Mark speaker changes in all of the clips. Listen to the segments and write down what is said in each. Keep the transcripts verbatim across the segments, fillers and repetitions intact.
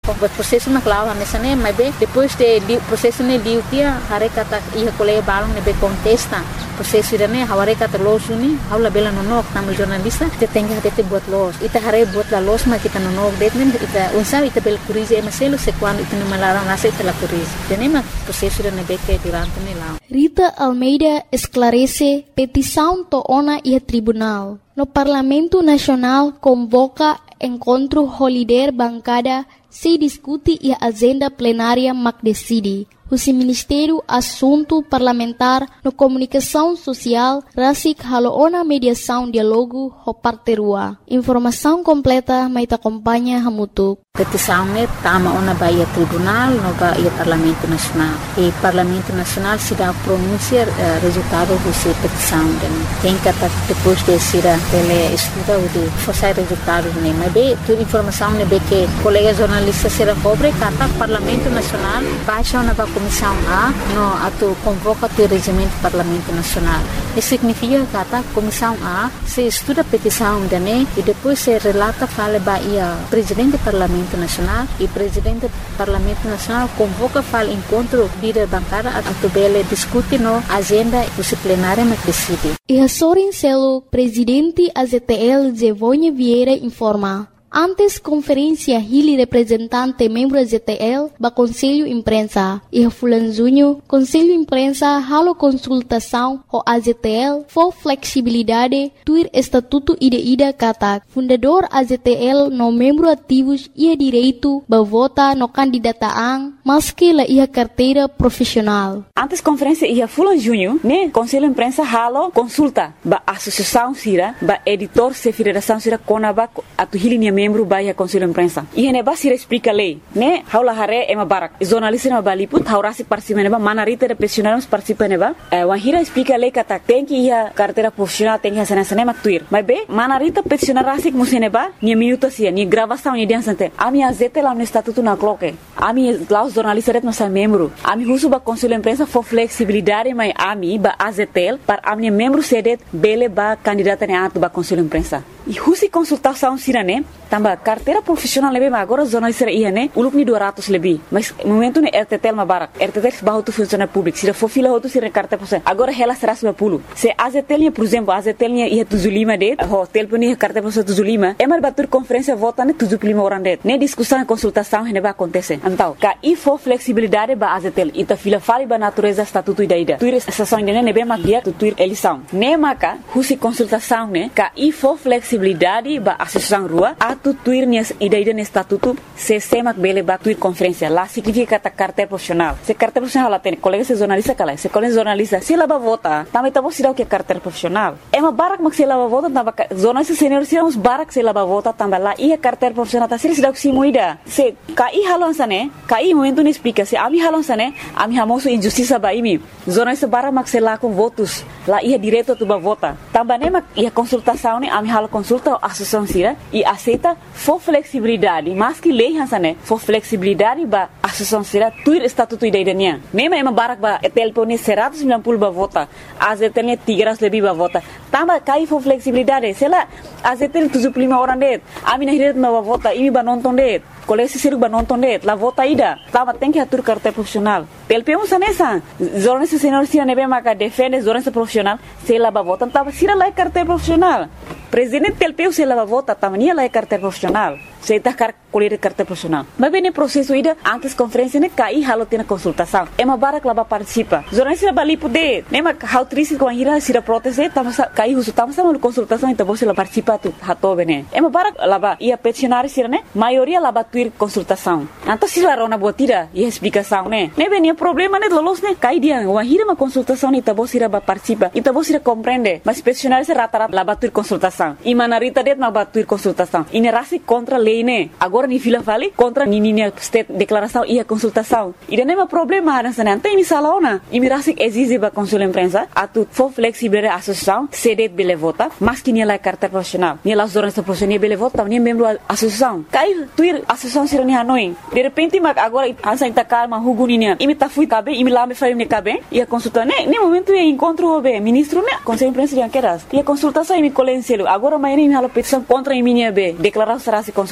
Speaker 1: o processo na clava nessa né mas bem depois de processo ne liu tia hare kata ia colega balong ne be contesta processo né hare kata los uni haula bela no nok tamu jornalista te tenga te buat los ita hare buat la los ma kita no nok det nem ita unsa ita bel curize e maselo se quando ita no malara nase ita la curize tenema processo ne be que durante ne lá
Speaker 2: Rita Almeida esclarece petição to ona e tribunal. No Parlamento Nacional convoca encontro holiday bancada se discute e a agenda plenária mac decide. O Ministério Assunto Parlamentar no Comunicação Social rasik haloona mediação diálogo ho parterua. Informação completa mai te acompanha hamutuk.
Speaker 1: Petição ne tama ona baia tribunal no baia Parlamento Nacional. E Parlamento Nacional se dá pronunciar uh, resultado dessa petição. Tem que depois de ser ele estuda o de forçar resultados ne. Mas bem, toda informação ne be que colega jornalista será cobre kata Parlamento Nacional baixa ona ba Comissão A no ato convoca o regimento do Parlamento Nacional. Isso significa que a Comissão A se estuda a petição da N E e depois se relata fala Bahia Presidente do Parlamento Nacional e Presidente do Parlamento Nacional convoca fala encontro líder bancária a tubele discute no agenda do plenário mas decide.
Speaker 2: E a Sorin Celo, Presidente A Z T L Zevonha Vieira informa. Antes conferência Hili representante membro da Z T L ba Conselho Imprensa e a Fulanzunho Conselho Imprensa halo consultação ho A Z T L for flexibilidade tuir estatuto ida ida kata fundador A Z T L no membro ativos ia direito ba vota no candidataan maski la ia carteira profissional.
Speaker 3: Antes conferência ia Fulanzunho ne Conselho Imprensa halo consulta ba associação sira ba editor se federação sira konaba atu Hili membro baia Conselho Imprensa. E ne basira explica lei, né? Haula hare ema barak. Jornalista na baliput haurasi participa neba manarita de profissionais participa neba. Eh wahira explica lei kata tem que ia carteira profissional tem que sana sana maktuir. Mas be manarita profissional rasik museneba ni minuto sia ni gravação ni dia sante. Ami azete lá no estatuto na cloque. Ami lá os jornalistas ret nossa membro. Ami husu ba Conselho Imprensa for flexibilidade mai ami ba A Z T L para ami membro sedet bele ba candidata ne atu ba Conselho Imprensa. E husi consultação sirane tamba carteira profissional lebe agora jornalista ia né uluk ni dua ratus lebih mas momento ne R T T L mabarak R T T L bahu tu funcionário público se for fila outro se carteira profissional agora ela seratus lima puluh se A Z T L por exemplo A Z T L ia tujuh puluh lima det ho telefone carteira profissional tujuh puluh lima emar batur conferência vota ne tujuh puluh lima orang det ne discussão consultação ne ba acontece então ka i for flexibilidade ba A Z T L ita fila fali ba natureza estatuto ida ida tuir estação ne ne be mak dia tu tuir eleição ne maka husi consultação ne ka i for flexibilidade ba associação rua atu tuir nias ida-ida no estatuto se semak bele ba tuir conferência lá significa kata carteira profissional se carteira profissional lá tem colega se jornalista kala se colega jornalista se lá ba vota também tá você dá o que é carteira profissional é uma barak mak se lá ba vota tamba jornalista senior se uns barak se lá ba vota tamba lá e a carteira profissional tá se dá o que se moida se kai halon sane kai momento ne explica se ami halon sane ami hamoso injustiça ba imi jornalista barak mak se lá com votos lá ia direito tu ba vota tamba ne mak ia consultação ne ami halo consulta a associação sira e aceita for flexibilidade mas que lei hansane for flexibilidade ba associação sira tuir estatuto idaidannya nema ema barak ba telefone seratus sembilan puluh ba vota A Z T L tiga ratus lebih ba vota tamba kai for flexibilidade sela A Z T L tujuh puluh lima orang det ami na hiret ba vota ini ba nonton det kolesi siru ba nonton det la vota ida tamba tem que atur carteira profissional T L P um sanesa jornalista senior sira nebe maka defende jornalista profissional sela ba vota tamba sira la carteira profissional presidente T L P se la vota tamania la carteira profissional se tá car colher carteira profissional mas bem no processo ida antes conferência ne cai halo tem consultação é uma barak lá participa jornalista bali poder nem ma how triste com a ira sira proteste tamo cai uso tamo sama consultação então você lá participa tu hato bene é uma barak lá ia peticionar sira ne maioria lá tuir consultação então se lá rona botira e explicação né ne bem problema ne lolos ne cai dia uma ira uma consultação então você lá participa então você compreende mas peticionar se rata-rata lá tuir consultação e manarita det ma tuir consultação e rasi contra lei ne agora ni fila vale contra ni ni state declaração e a consultação e não é problema nessa não tem misalaona e mirasi exige ba Conselho Imprensa atu for flexible a associação sedet bele vota mas que ni la carteira profissional ni la jornalista profissional bele vota ni membro associação cai tuir associação sira ni hanoi de repente mak agora hansa inta calma huguni ni imi ta fui cabe imi lá me fai ne cabe e a consulta ne ni momento e encontro be ministro ne Conselho Imprensa de Anqueras e a consultação imi colenselo agora mai ni halo petição contra imi ni be declaração será se consulta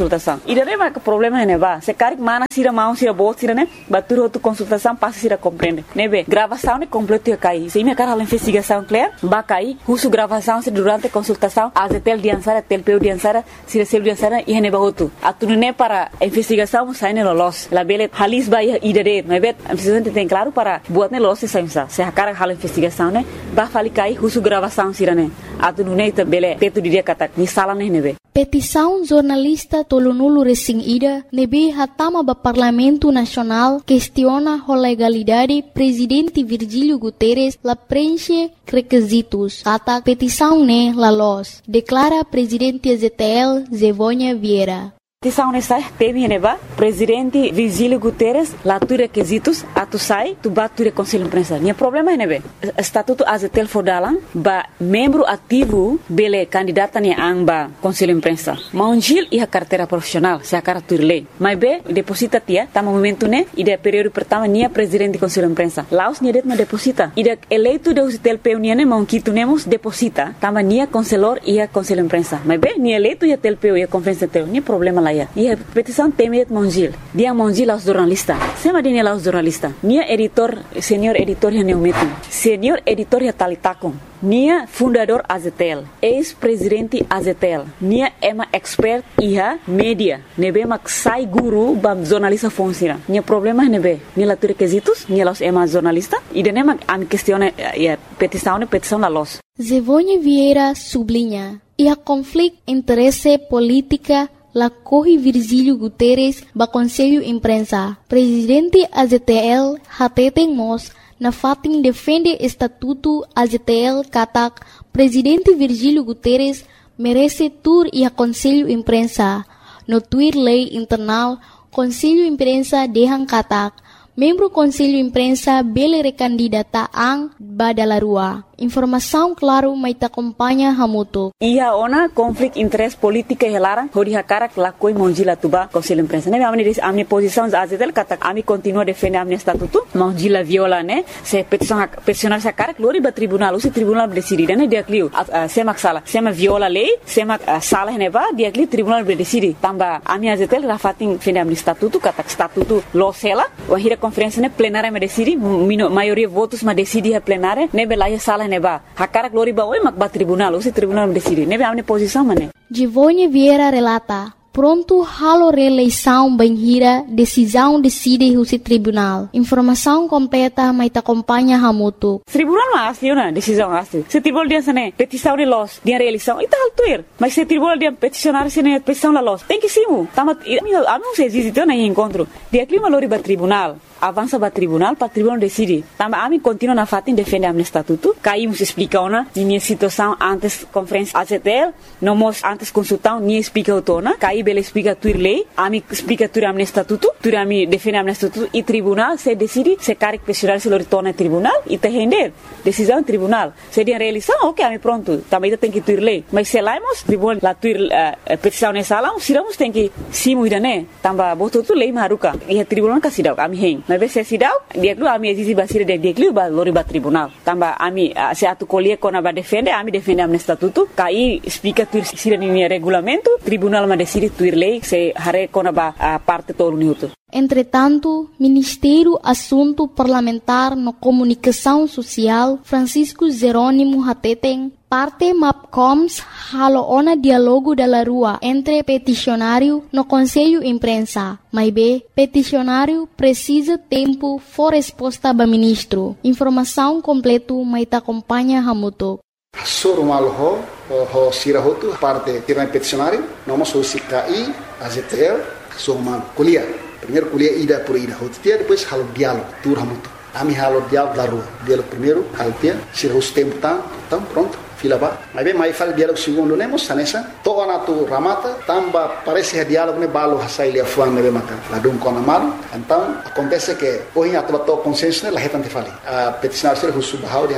Speaker 3: consultação. E daí mas o problema é neba, se cara mana sira mão sira bot sira né, batur outro consultação passa sira compreende. Nebe, gravação é completa cai. Se minha cara a investigação clear, ba cai, uso gravação se durante a consultação, a tel diansara, tel peu diansara, sira sel diansara e neba outro. A tudo né para investigação sai no los. La bele halis ba idere, nebe, a presidente tem claro para buat ne los se se a cara a investigação né, ba fali cai, uso gravação sira né. A tudo né bele teto dia kata ni sala né nebe.
Speaker 2: Petição jornalista Tolonulu Resing Ida nebe hatama ba Parlamento Nacional questiona a legalidade presidente Virgílio Guterres la preenche requisitos. Kata petição ne la los, declara presidente Z T L Zevonha Vieira.
Speaker 3: Petição nessa teme neba presidente Virgílio Guterres lá tu requisitos a tu sai tu bat tu conselho imprensa. Nia problema nebe estatuto A Z T L fodalan ba membro ativo bele candidata ne amba conselho imprensa. Maungil e a carteira profissional se a cara tu lei. Mas be deposita tia tá momento ne e de período pertama nia presidente conselho imprensa. Laos nia det ma deposita. E de eleito de Z T L peu nia ne maunquito nemos deposita. Tama nia conselor e a conselho imprensa. Mas be nia eleito e a tel peu e a conferência tel nia problema e a petição tem Mongil. Dia Mongil aos jornalistas. Sema dia aos jornalistas. Nia editor, senhor editor ya neumetin. Senhor editor ya talitakon. Nia fundador A Z T L. Ex-presidente A Z T L. Nia ema expert iha media. Nebe mak sai guru bam jornalista funciona. Nia problema nebe. Nia la tu requisitos. Nia los ema jornalista. E de nema a questione a petição, petição la los.
Speaker 2: Zevonha Vieira sublinha. E a conflito interesse política la corre Virgílio Guterres ba Conselho Imprensa. Presidente A Z T L hateten mos na fatin defende estatuto A Z T L katak Presidente Virgílio Guterres merece tur e a Conselho Imprensa. No tuir lei internal Conselho Imprensa dehang katak membro Conselho Imprensa bele recandidata ang badalarua. Informação claro mai ta acompanha hamuto.
Speaker 3: Ia ona conflito interesse política e lara hori hakara la koi Mongila tuba Conselho Imprensa. Ne amni amni posição A Z T L kata ami continua defender amni estatuto. Mongila viola ne se petição peticionar sa cara glori ba tribunal o se tribunal decidir ne dia clio sema sala sema viola lei sema sala ne ba dia clio tribunal decidir. Tamba ami A Z T L rafatin defender amni estatuto kata estatuto lo sela o hira conferência ne plenária me decidi maioria votos ma decidi a plenária ne belaia sala neba hakara glori ba oi mak ba tribunal o se tribunal decidi nebe amne posição mane.
Speaker 2: Zevonha Vieira relata pronto halo reeleição banhira decisão decide o se tribunal. Informação completa mai ta acompanha hamuto.
Speaker 3: Tribunal ma asli na decisão asli. Se tribunal dia sane petição de los dia reeleição ita altuir. Mas se tribunal dia peticionar sene petição la los. Tem que simu. Tama a não se existe na encontro. Dia clima lori ba tribunal. Avança para tribunal, para tribunal decide. Tamba ami continua na fatin defende amne estatuto. Caímos explica ona minha situação antes conferência A Z T L, não mos antes consultão nem explica autona. Caí bele explica tuir lei, ami explica tuir amne estatuto, tuir ami defende amne estatuto e tribunal se decide se caric questionar se lo retorna tribunal e te render decisão tribunal. Se dia reeleição, ok, ami pronto. Também tem que tuir lei. Mas se laimos tribunal la tuir uh, petição nessa sala, siramos tem que simu idane. Tamba botou tu lei maruka. E a tribunal kasidau ami hen. Mas se sidau dia klu ami existe basira de dia klu ba lori ba tribunal tamba ami se atu colie kona ba defende ami defende amne estatuto kai explica tu sira ni regulamento tribunal ma decide tuir lei se hare kona ba parte todo minuto.
Speaker 2: Entretanto, Ministério Assunto Parlamentar no Comunicação Social Francisco Jerônimo Hateten parte MAPCOMS halo ona dialogo da rua entre peticionário no Conselho Imprensa. Mas B, peticionário precisa tempo for resposta ba ministro. Informação completo mai ta acompanha hamuto.
Speaker 4: Soro malho ho sirahotu parte tiran peticionário, nós somos C K I, A Z T L, somos kuliah. Primeiro kuliah ida por ida, hotia depois halo diálogo, tur hamuto. Ami halo diálogo da rua. Diálogo primeiro, kalpia, sirahus tempo tam, tam pronto. Fila ba, mas bem mais faz diálogo segundo nemos sanessa. Toa na tu ramata, tamba parece diálogo ne balo hasai lia fuan ne maka. Ladum kona malu. Então acontece que hoje a tua consenso ne la hetante fali. A peticionar ser husu bahau dia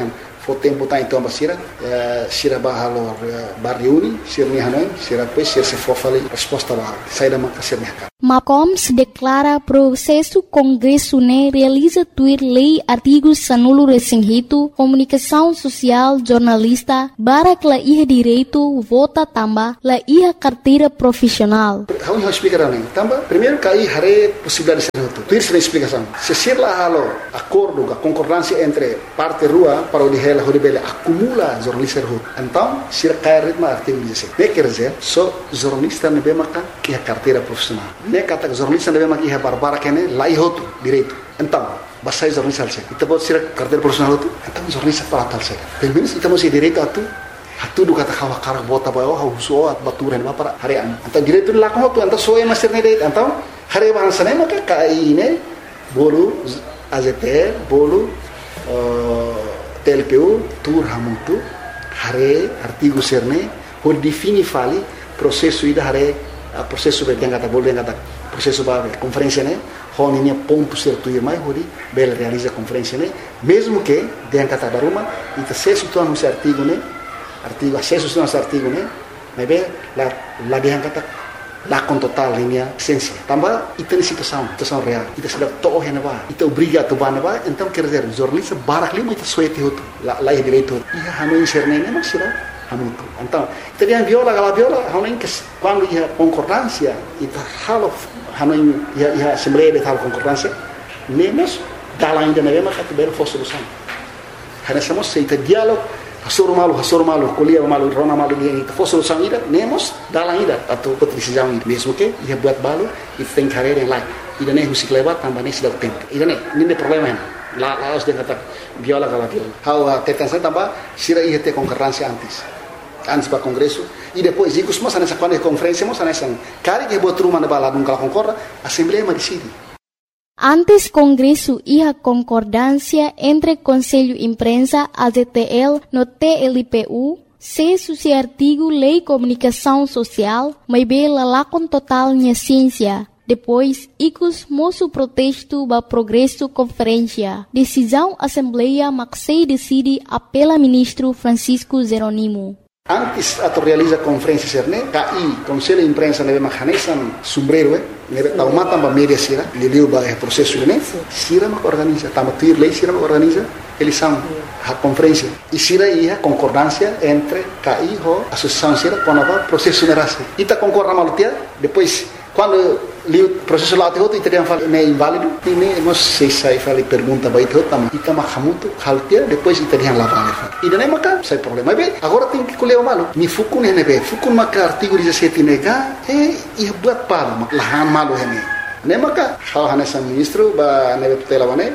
Speaker 4: o tempo tá então basira sira bahalo barriuni sirni hanoi sira depois sira se for falei resposta lá sai da marca sirni haka
Speaker 2: Macoms declara processo Congresso né realiza tuir lei artigos sanulo resinhito comunicação social jornalista barak la iha direito vota tamba la iha carteira profissional.
Speaker 4: Vamos explicar também. Tamba primeiro cai hare possibilidade de ser tuir sem explicação. Se ser lá halo acordo a concordância entre parte rua para o dihela horibele acumula jornalista rua. Então sira cai ritmo artigo dezessete. Ne quer dizer só jornalista ne bemaka que a carteira profissional. Ne kata jornalista ne bemaka que a barbara que ne lá ihoto direito. Então basta jornalista alse. Itu pode ser carteira profissional tu. Então jornalista para tal se. Pelo menos kita mesti direito atu. Hatu do kata kawa karak bota bayo hauso at baturan ba para harian. Então direito lá com tu, então só é master ne direito. Então hari bahasa ne maka kai ne bolu A Z T L bolu T L P U tur hamuntu hare artigo serne ho defini fali processo ida hare processo be yang kata bol yang kata processo ba conferência ne ho ninya ponto certo e mai hori bel realiza conferência ne mesmo que yang kata daruma ita acesso tu anu artigo ne artigo acesso tu anu artigo ne mas be la la yang kata lá com total linha essência também e tem situação situação real kita sudah tahu yang apa kita obriga tu bana ba então quer dizer jornalista barak lima itu suete itu lá lá é direito ia hamen serne ne mas sudah hamen então kita dia viola gala viola hamen que quando ia concordância ita halo hamen ia ia assembleia de tal concordância nemos dalam ainda na mesma categoria for solução hanya somos seita diálogo Hasoro malu, hasoro malu, kuliah malu, rona malu dia itu fosse solução ida, nemos dalam ida atau decisão ida. Mesmo que ia buat balu, itu tem carreira yang lain. Ida ne husi lewat tambah ne sudah tempo. Ida ne, ini problema yang la la harus dia kata viola kalau viola. How tetan saya tambah sira ia te concorrência antes. Antes para congresso e depois ikut semua sana quando é conferência, semua sana sang. Kari que buat rumah na bala nunca concorda, assembleia ma decide.
Speaker 2: Antes Congresso iha concordância entre Conselho Imprensa, A Z T L, no T L P U, se suci artigo Lei Comunicação Social, mas bela lá com total minha ciência. Depois, icus moço protesto ba progresso conferência. Decisão Assembleia Maxei decide apela ministro Francisco Zeronimo.
Speaker 4: Antes atau realiza conferência serne, K I, Conselho Imprensa nebe mahanesan sombrero, eh, nebe tauma tamba media sira, liliu ba é processo ne, sira mak organiza, tamba tuir lei sira mak organiza, eleição, a conferência. E sira ia concordância entre K I ho associação sira com a processo nerase. Ita concorda malutia, depois quando li o processo lá tem outro e teriam falado é inválido, e nem nós sei sai falei pergunta vai ter outro, ita mahamuto haltia, depois teriam lá vale. E daí maca sai problema. Bem, agora tem que colher o malo. Ni fukun ne be, fukun maca artigo dezessete nega, e e buat palo, lahan malo hene. Ne maca, hal hanesan ministro ba nebe tutela wane.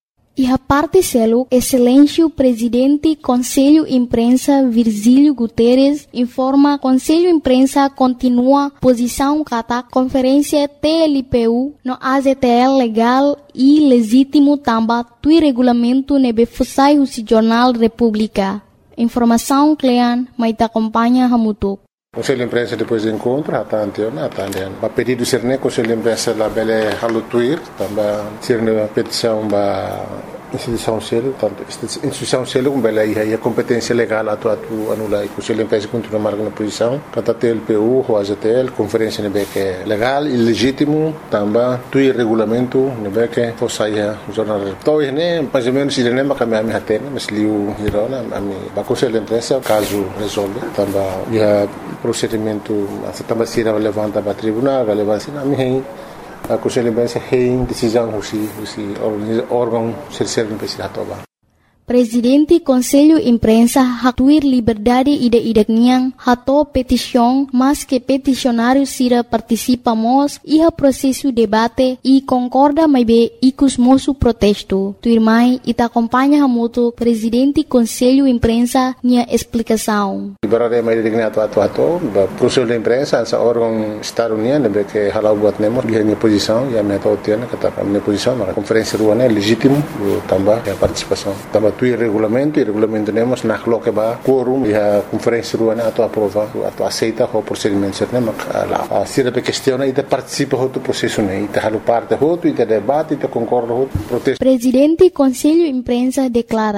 Speaker 2: E a parte selo, excelência presidente Conselho Imprensa Virgílio Guterres informa Conselho Imprensa continua posição kata conferência T L P U no A Z T L legal e legítimo tamba tui regulamento nebe fusai husi Jornal República. Informação Clean, mas te acompanha Hamutuk.
Speaker 5: Conselho de Imprensa depois do encontro, a tanto na tanto. A pedido ser né Conselho de Imprensa da bele halutuir, também ser uma petição ba instituição selo, tanto instituição selo com bele aí a competência legal atu atu anula. Conselho de Imprensa continua marcando posição. Kata T L P U, o A Z T L, conferência nebe que legal e legítimo, também tuir regulamento nebe que fosse aí o jornal. Então né, mais ou menos ele nem vai caminhar me atene, mas liu hirona, a mim, ba Conselho de Imprensa caso resolve, também ia procedimento essa também se levanta para tribunal, levanta na minha a Conselho de Imprensa tem decisão husi husi órgão serserno precisa tomar.
Speaker 2: Presidente Conselho Imprensa hatuir liberdade ida idakniang hato petição, mas que peticionário sira participamos iha processo debate e concorda mais be icus moço protesto. Tuirmai ita acompanha hamuto Presidente Conselho Imprensa nia explicação.
Speaker 5: Liberdade mais idakniang atu atu atu, Conselho de Imprensa essa órgão Estado União nebe que halau buat nemo dia minha posição e a minha totiana kata minha posição na conferência ruana legítimo também a participação também tu regulamento e regulamento temos na coloca ba quorum e a conferência ruana atau aprova atau aceita o procedimento certo mak lá se a questão e participa do processo né e halu parte outro e debate e concorda outro protesto.
Speaker 2: Presidente Conselho Imprensa declara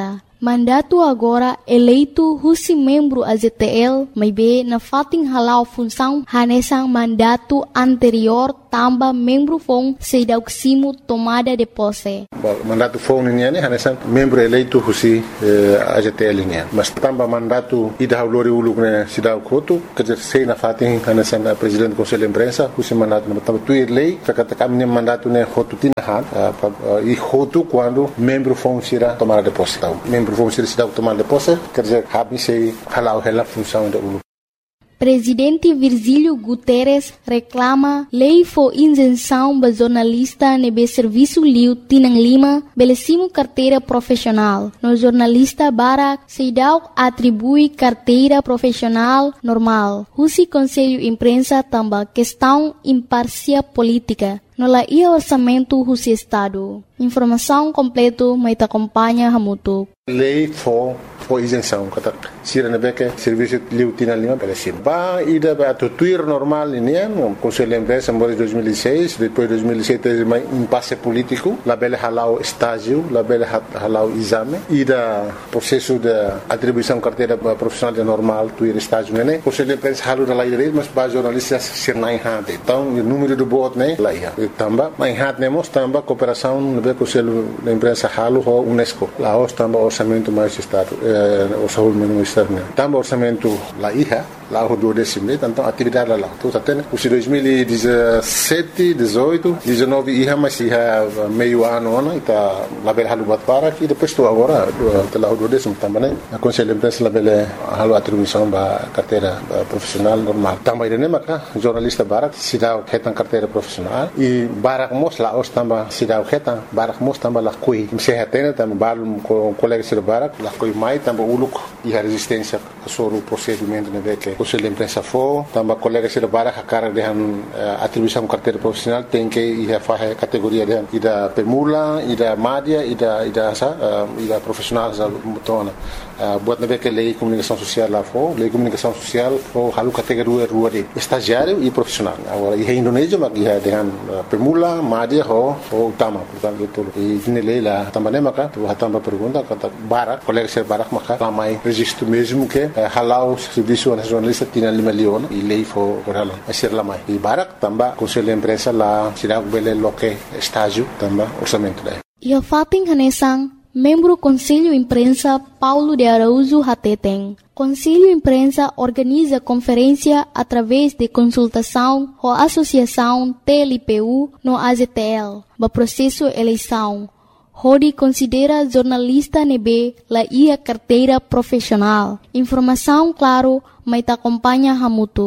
Speaker 2: Mandato agora eleito husi membro A Z T L, mas be na fating halau função hanesang mandato anterior tamba membro fong sedauksimo tomada de posse.
Speaker 5: Mandato fong niya ni hanesang membro eleito husi eh, A Z T L niya. Mas tamba mandato ida haulori uluk na sidau koto kerja sei na fating hanesang uh, presidente do conselho de imprensa husi mandato na tamba tuir lei kata kami ni mandato ne hotu tinahan uh, uh, e hotu quando membro fong sira tomada de posse. Membro fong sira sidau tomada de posse kerja kami sei halau hela função da uluk.
Speaker 2: Presidente Virgílio Guterres reclama lei for isenção para jornalista nebe serviço liu Tinang Lima belecimo carteira profissional. No jornalista Barak Seidau atribui carteira profissional normal. Husi Conselho Imprensa tamba questão imparcial política. No la ia orçamento Husi Estado. Informação completo mai te acompanha Hamutuk.
Speaker 5: Lei for for isenção kata sira na beke serviço liu Tinang Lima belecimo. Ba ida ba to tuir normal ini no Conselho de Imprensa em dois mil e seis, depois dois mil e sete mais impasse político, la bele halau estágio, la bele halau exame, ida processo de atribuição carteira profissional de normal, tuir estágio né. Conselho de Imprensa halu da lei mas ba jornalistas sir nai hade. Então o número do bot né lá ia. Tamba mai hat nemos tamba cooperação no be Conselho de Imprensa halu ho UNESCO. Lá os tamba orçamento mais estado, eh, o saúde ministério. Tamba orçamento lá ia, lá o do décimo, então atividade lá. Então até os dois mil e dezessete, dezoito, dezenove ia mas ia meio ano ano ita lá bele halu bat para que depois estou agora lá o do décimo tamba né. A Conselho de Imprensa lá bele halu atribuição ba carteira profissional normal. Tamba ide né maka jornalista barak sidau ketan carteira profissional e barak mos lá os tamba sidau ketan barak mos tamba lá kui se hatena tamba balum com colega sir barak lá kui mai tamba uluk e a resistência sobre o procedimento né que Conselho de Imprensa for tamba colega sir barak a cara de atribuição carteira profissional tem que ir a fazer categoria de ida permula ida média ida ida sa ida profissional sa mutona buat na que lei comunicação social lá for lei comunicação social for halu categoria rua de estagiário e profissional agora e Indonésia mas ia dengan permula média ho ho utama portanto itu e ini lei lá também maka tu hatamba pergunta kata barak colega ser barak maka ramai registro mesmo que halau serviço nacionalista tinha lima leon e lei for halau ser lamai e barak tamba Conselho de Imprensa lá será bele loque estágio tamba orçamento daí
Speaker 2: ia fating hanesang membro Conselho Imprensa Paulo de Araújo Hateteng. Conselho Imprensa organiza conferência através de consultação com a Associação T L P U no A Z T L, no processo eleição. Rodi considera jornalista nebe la ia carteira profissional. Informação claro, mas te acompanha Hamutuk.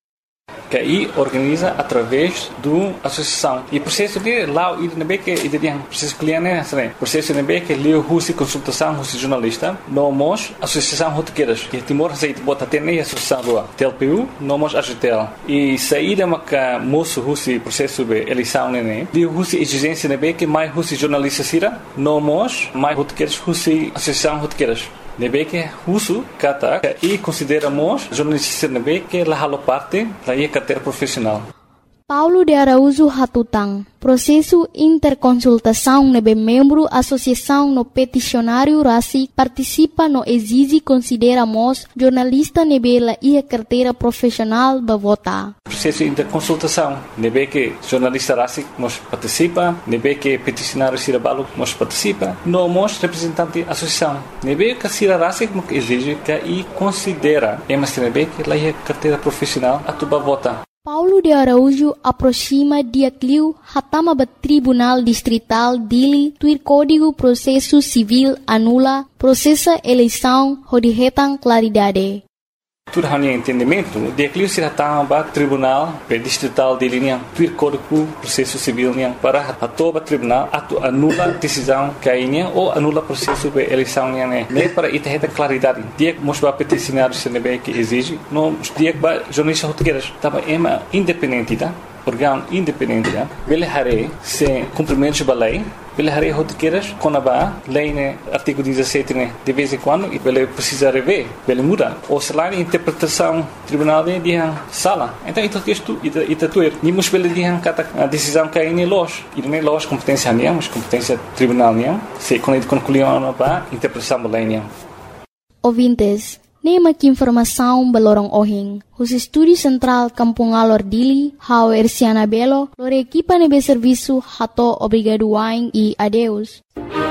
Speaker 6: Que aí organiza através do associação e processo de lá e também que ele tem processo cliente né processo também que leu russo consultação russo jornalista nós associação rotequeiras que Timor Receita bota até nem associação do T L P U nós A G T L e saída maca moço russo processo de eleição né de russo exigência também que mais russo jornalista sira nós mais rotequeiras russo associação rotequeiras nebe que russo kata e consideramos jornalista nebe que la halo parte da ia carteira profissional.
Speaker 2: Paulo de Araújo Hatutang. Processo interconsultação nebe membro associação no peticionário Rasi participa no exige consideramos jornalista nebe la ia carteira profissional ba vota.
Speaker 6: Processo interconsultação nebe que jornalista Rasi nos participa, nebe que peticionário Sirabalo nos participa, nós representante associação nebe que Sira Rasi que exige que e considera emas nebe que la ia carteira profissional atuba vota.
Speaker 2: Paulo de Araújo aproxima dia cliu hatama ba Tribunal Distrital dili tuir Código Processo Civil anula processa eleição hodihetan claridade.
Speaker 6: Tudo hanya entendimento, dia cliu se hatama ba Tribunal Distrital dili niang tuir Código Processo Civil niang para hatoba tribunal atu anula decisão kainya ou anula processo de eleição niang né nem para ita claridade. Dia mos ba peticionário se nebe que exige, não dia ba jornalista rotegueiras tava ema independente tá? Órgão independente, tá? Ele haré sem cumprimento da lei, Ele harei rotiqueiras com a ba, lei né, artigo dezassete né, de vez em quando, e ele precisa rever, ele muda. Ou se lá a interpretação tribunal de dia sala. Então, isso texto e tatuer. Nimos ele dia a decisão que aí nem loja. E nem loja competência nem, mas competência tribunal nem. Se quando ele concluiu a ba, interpretação lei nem.
Speaker 2: Ouvintes, nema que informação balorong ohing. Os estúdio central Kampung Alor Dili, Hau Ersiana Belo, lore equipa nebe serviço hato obrigado waing e adeus.